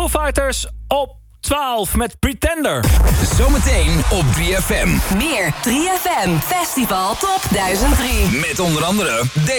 Foo Fighters op 12 met Pretender. Zometeen op 3FM. Meer 3FM Festival Top 1003. Met onder andere...